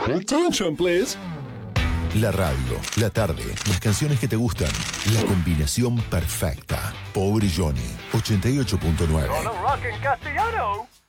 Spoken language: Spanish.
Attention, please. La radio, la tarde, las canciones que te gustan. La combinación perfecta. Pobre Johnny, 88.9. Rock en castellano.